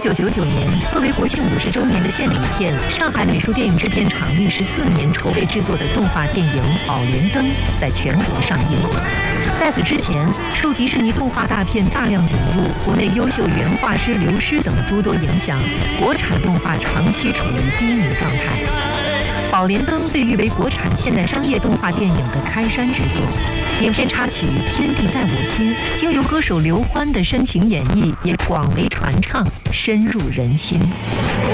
1999年，作为国庆50周年的献礼片，上海美术电影制片厂历时4年筹备制作的动画电影《宝莲灯》在全国上映。在此之前，受迪士尼动画大片大量引入、国内优秀原画师流失等诸多影响，国产动画长期处于低迷状态。《宝莲灯》被誉为国产现代商业动画电影的开山之作。影片插曲《天地在我心》经由歌手刘欢的深情演绎，也广为传唱，深入人心。